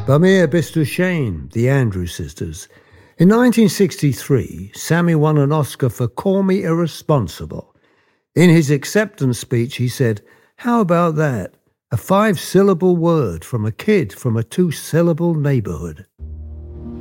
Bamir Bistushane, the Andrews Sisters. In 1963, Sammy won an Oscar for Call Me Irresponsible. In his acceptance speech, he said, "How about that? A 5-syllable word from a kid from a 2-syllable neighborhood."